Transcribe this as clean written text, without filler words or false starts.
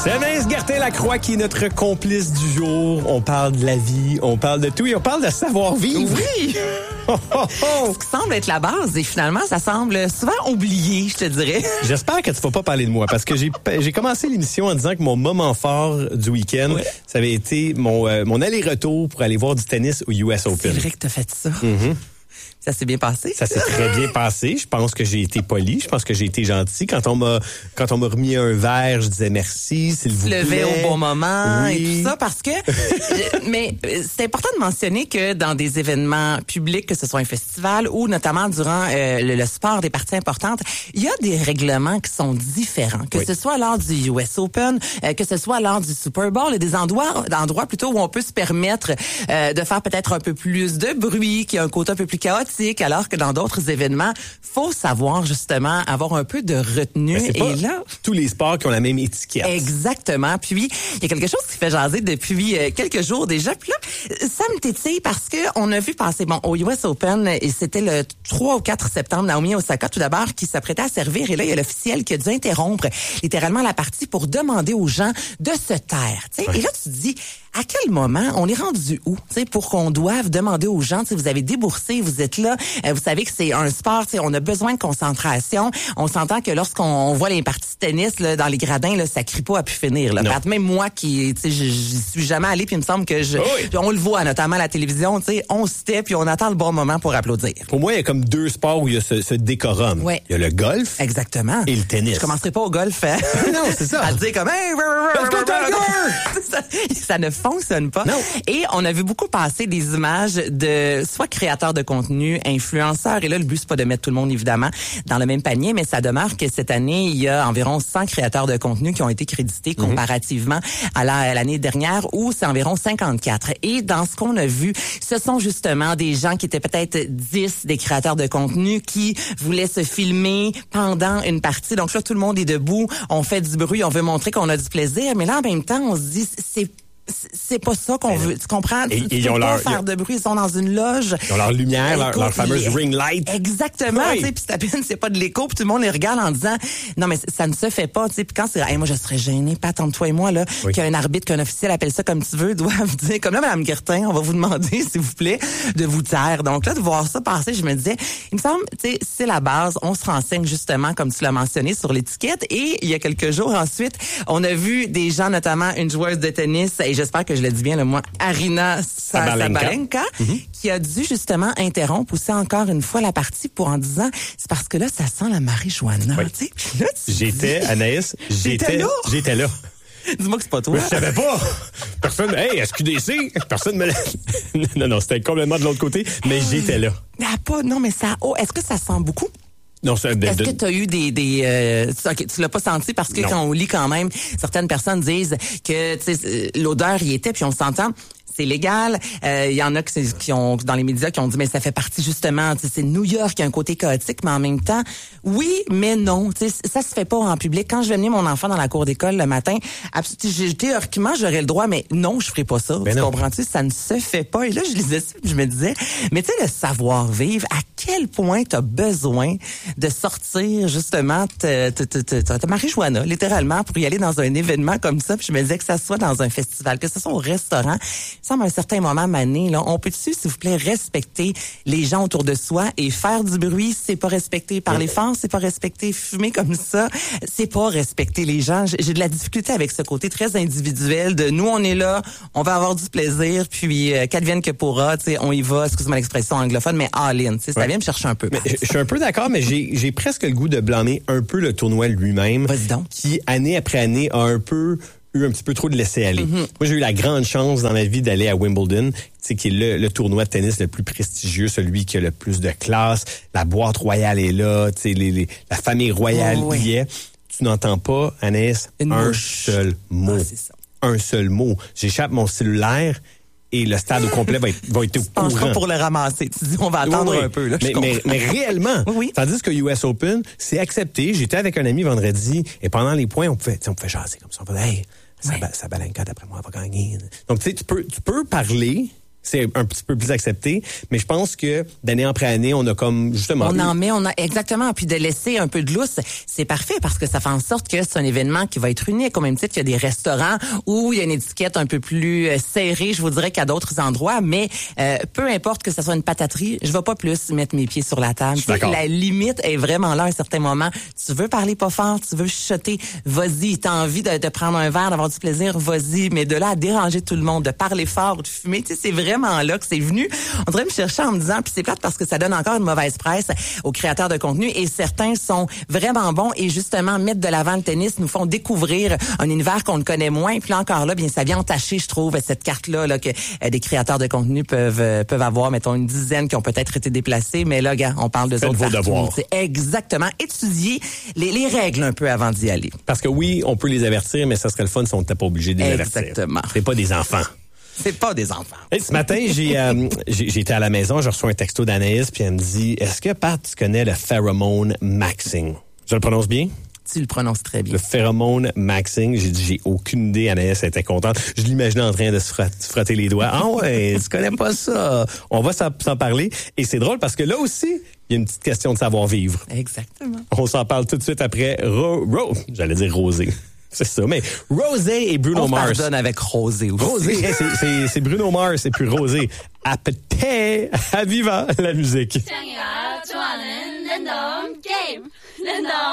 C'est Anaïs Gertin-Lacroix qui est notre complice du jour. On parle de la vie, on parle de tout et on parle de savoir-vivre. Oui! Ce qui semble être la base et finalement, ça semble souvent oublié, je te dirais. J'espère que tu vas pas parler de moi parce que j'ai commencé l'émission en disant que mon moment fort du week-end, ça avait été mon aller-retour pour aller voir du tennis au US Open. C'est vrai que t'as fait ça. Mm-hmm. Ça s'est bien passé? Ça s'est très bien passé. Je pense que j'ai été poli. Je pense que j'ai été gentil. Quand on m'a remis un verre, je disais merci, s'il vous plaît. Levé au bon moment oui. et tout ça parce que mais c'est important de mentionner que dans des événements publics, que ce soit un festival ou notamment durant le sport des parties importantes, il y a des règlements qui sont différents. Que ce soit lors du US Open, que ce soit lors du Super Bowl, il y a des endroits plutôt où on peut se permettre de faire peut-être un peu plus de bruit, qui a un côté un peu plus chaotique, alors que dans d'autres événements, faut savoir justement avoir un peu de retenue. C'est pas et là, tous les sports qui ont la même étiquette. Exactement. Puis il y a quelque chose qui fait jaser depuis quelques jours déjà. Puis là, ça me tétille parce que on a vu passer au US Open et c'était le 3 ou 4 septembre, Naomi Osaka tout d'abord qui s'apprêtait à servir et là il y a l'officiel qui a dû interrompre littéralement la partie pour demander aux gens de se taire. Ouais. Et là tu te dis à quel moment on est rendu où, pour qu'on doive demander aux gens, vous avez déboursé, vous êtes là, vous savez que c'est un sport, on a besoin de concentration. On s'entend que lorsqu'on voit les parties de tennis là, dans les gradins, là, ça crie pas à pu finir. Là. Même moi qui, j'y suis jamais allé, puis il me semble que on le voit notamment à la télévision, on se tait puis on attend le bon moment pour applaudir. Pour moi, il y a comme deux sports où il y a ce décorum. Oui. Il y a le golf. Exactement. Et le tennis. Je commencerai pas au golf. Non, c'est ça. À dire comme hey, let's go Tiger! Ça ne fonctionne pas. Non. Et on a vu beaucoup passer des images de soit créateurs de contenu, influenceurs, et là, le but, c'est pas de mettre tout le monde, évidemment, dans le même panier, mais ça demeure que cette année, il y a environ 100 créateurs de contenu qui ont été crédités comparativement à l'année dernière, où c'est environ 54. Et dans ce qu'on a vu, ce sont justement des gens qui étaient peut-être 10 des créateurs de contenu qui voulaient se filmer pendant une partie. Donc là, tout le monde est debout, on fait du bruit, on veut montrer qu'on a du plaisir, mais là, en même temps, on se dit, c'est pas ça qu'on veut. Tu comprends? Tu peux pas faire de bruit. Ils sont dans une loge. Ils ont leur lumière, leur fameuse ring light. Exactement. Oui. Puis c'est à peine, c'est pas de l'écho. Puis tout le monde les regarde en disant, non, mais ça ne se fait pas. Puis quand c'est, hey, moi, je serais gênée, pas tant de toi et moi, là, qu'un arbitre, qu'un officiel, appelle ça comme tu veux, doivent dire, comme là, Mme Gertin, on va vous demander, s'il vous plaît, de vous taire. Donc là, de voir ça passer, je me disais, il me semble, tu sais, c'est la base. On se renseigne justement, comme tu l'as mentionné, sur l'étiquette. Et il y a quelques jours ensuite, on a vu des gens, notamment une joueuse de tennis, et j'espère que je le dis bien, moi, Aryna Sabalenka, qui a dû justement interrompre aussi encore une fois la partie pour en disant, c'est parce que là, ça sent la marijuana. Oui. Là, Anaïs, j'étais là. Dis-moi que c'est pas toi. Je savais pas. Personne, hey, SQDC, personne me l'a... Non, c'était complètement de l'autre côté, mais j'étais là. Non, mais ça, est-ce que ça sent beaucoup? Non, est-ce que tu as eu tu l'as pas senti parce que quand on lit quand même, certaines personnes disent que l'odeur y était, puis on s'entend. C'est légal. Il y en a qui ont dans les médias qui ont dit mais ça fait partie justement, c'est New York, il y a un côté chaotique, mais en même temps, oui, mais non. Ça se fait pas en public. Quand je vais mener mon enfant dans la cour d'école le matin, théoriquement j'aurais le droit, mais non, je ferai pas ça. Tu comprends-tu? Ça ne se fait pas. Et là, je lisais ça, je me disais, mais tu sais, le savoir-vivre, à quel point tu as besoin de sortir justement ta marijuana, littéralement, pour y aller dans un événement comme ça. Puis je me disais que ça soit dans un festival, que ce soit au restaurant. Il semble à un certain moment, Mané, là, on peut-tu, s'il vous plaît, respecter les gens autour de soi et faire du bruit, c'est pas respecter, parler fort, c'est pas respecter, fumer comme ça, c'est pas respecter les gens. J'ai de la difficulté avec ce côté très individuel de nous, on est là, on va avoir du plaisir, puis qu'advienne que pourra, tu sais, on y va, excuse-moi l'expression anglophone, mais all-in, tu sais, ça vient me chercher un peu. Je suis un peu d'accord, mais j'ai presque le goût de blâmer un peu le tournoi lui-même, qui année après année a un petit peu trop de laisser aller. Moi, j'ai eu la grande chance dans ma vie d'aller à Wimbledon, qui est le tournoi de tennis le plus prestigieux, celui qui a le plus de classe. La boîte royale est là, la famille royale y est. Tu n'entends pas, Anaïs, un seul mot. C'est ça. Un seul mot. J'échappe mon cellulaire et le stade au complet va être au courant. Pas pour le ramasser. Tu dis, on va attendre un peu. Là, mais réellement, tandis que US Open, c'est accepté. J'étais avec un ami vendredi et pendant les points, on pouvait jaser comme ça. On pouvait, hey, Sabalenka, d'après moi, elle va gagner. Donc, tu sais, tu peux parler c'est un petit peu plus accepté. Mais je pense que d'année après année, on a comme justement... Exactement. Puis de laisser un peu de lousse, c'est parfait parce que ça fait en sorte que c'est un événement qui va être unique. Au même titre qu'il y a des restaurants où il y a une étiquette un peu plus serrée, je vous dirais, qu'à d'autres endroits. Mais peu importe que ça soit une pataterie, je vais pas plus mettre mes pieds sur la table. La limite est vraiment là à un certain moment. Tu veux parler pas fort, tu veux chuchoter, vas-y. T'as envie de prendre un verre, d'avoir du plaisir, vas-y. Mais de là à déranger tout le monde, de parler fort, de fumer, tu sais, c'est vraiment là que c'est venu. On devrait me chercher en me disant, puis c'est plate parce que ça donne encore une mauvaise presse aux créateurs de contenu et certains sont vraiment bons et justement mettre de l'avant le tennis nous font découvrir un univers qu'on ne connaît moins. Puis là encore là, bien ça vient entacher, je trouve, cette carte-là là, que des créateurs de contenu peuvent avoir, mettons une dizaine qui ont peut-être été déplacés, mais là, gars, on parle de autres partout. C'est exactement étudier les règles un peu avant d'y aller. Parce que oui, on peut les avertir, mais ça serait le fun si on n'était pas obligé de les avertir. Exactement. C'est pas des enfants. C'est pas des enfants. Hey, ce matin, j'ai été à la maison, je reçois un texto d'Anaïs, puis elle me dit, est-ce que, Pat, tu connais le pheromone maxing? Je le prononce bien? Tu le prononces très bien. Le pheromone maxing, j'ai dit, j'ai aucune idée. Anaïs était contente. Je l'imaginais en train de se frotter les doigts. Ah ouais, tu connais pas ça. On va s'en parler. Et c'est drôle parce que là aussi, il y a une petite question de savoir-vivre. Exactement. On s'en parle tout de suite après j'allais dire Rosé. C'est ça, mais Rosé et Bruno Mars. On pardonne avec Rosé aussi. Rosé, c'est Bruno Mars et puis Rosé. À peut-être, à viva la musique.